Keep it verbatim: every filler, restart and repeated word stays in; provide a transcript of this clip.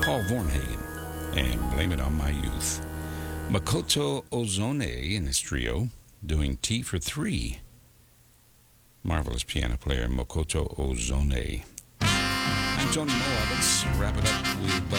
Paul Vornhagen, and Blame It On My Youth. Makoto Ozone in his trio, doing Tea for Three. Marvelous piano player, Makoto Ozone. I'm Tony Moa. Let's wrap it up with